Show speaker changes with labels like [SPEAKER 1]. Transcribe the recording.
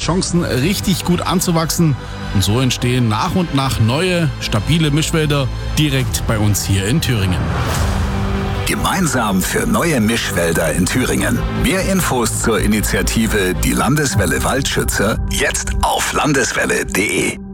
[SPEAKER 1] Chancen, richtig gut anzuwachsen. Und so entstehen nach und nach neue, stabile Mischwälder direkt bei uns hier in Thüringen.
[SPEAKER 2] Gemeinsam für neue Mischwälder in Thüringen. Mehr Infos zur Initiative Die Landeswelle Waldschützer jetzt auf landeswelle.de.